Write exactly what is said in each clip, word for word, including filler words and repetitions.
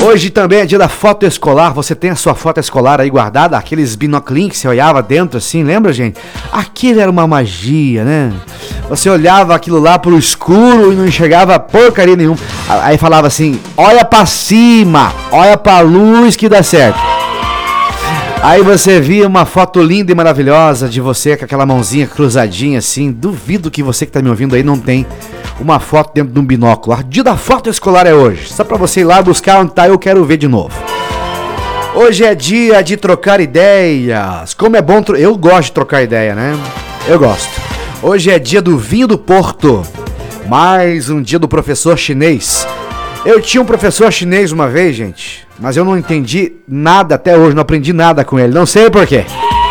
Hoje também é dia da foto escolar. Você tem a sua foto escolar aí guardada? Aqueles binoclinhos que você olhava dentro assim, lembra, gente? Aquilo era uma magia, né? Você olhava aquilo lá pro escuro e não enxergava porcaria nenhuma. Aí falava assim, olha pra cima, olha pra luz que dá certo. Aí você via uma foto linda e maravilhosa de você com aquela mãozinha cruzadinha assim. Duvido que você que tá me ouvindo aí não tem uma foto dentro de um binóculo. O dia da foto escolar é hoje. Só pra você ir lá buscar onde tá, eu quero ver de novo. Hoje é dia de trocar ideias. Como é bom... Tro... Eu gosto de trocar ideia, né? Eu gosto. Hoje é dia do vinho do Porto. Mais um dia do professor chinês. Eu tinha um professor chinês uma vez, gente, mas eu não entendi nada até hoje, não aprendi nada com ele, não sei porquê.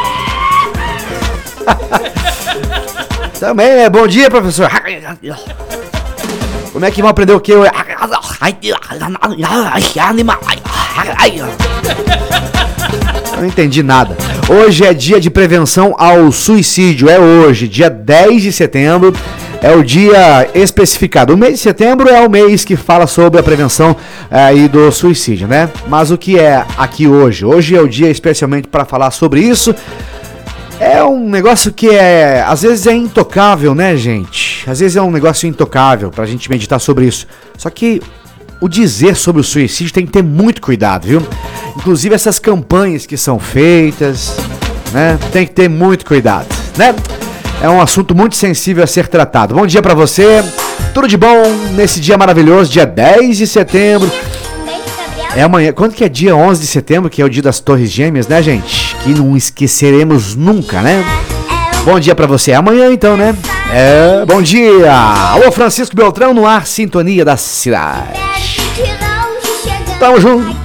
Também, né? Bom dia, professor. Como é que vão aprender o quê? Eu não entendi nada. Hoje é dia de prevenção ao suicídio, é hoje, dia dez de setembro. É o dia especificado. O mês de setembro é o mês que fala sobre a prevenção aí é, do suicídio, né? Mas o que é aqui hoje? Hoje é o dia especialmente para falar sobre isso. É um negócio que é, às vezes é intocável, né, gente? Às vezes é um negócio intocável pra gente meditar sobre isso. Só que o dizer sobre o suicídio tem que ter muito cuidado, viu? Inclusive essas campanhas que são feitas, né? Tem que ter muito cuidado, né? É um assunto muito sensível a ser tratado. Bom dia pra você, tudo de bom nesse dia maravilhoso, dia dez de setembro. É amanhã, quando que é dia onze de setembro, que é o dia das Torres Gêmeas, né, gente? Que não esqueceremos nunca, né? Bom dia pra você, é amanhã então, né? É, bom dia! Alô, Francisco Beltrão no ar, sintonia da cidade. Tamo junto!